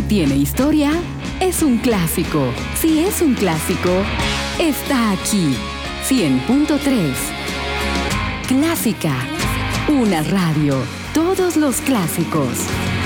tiene historia, es un clásico. Si es un clásico, está aquí. 100.3. Clásica. Una radio. Todos los clásicos.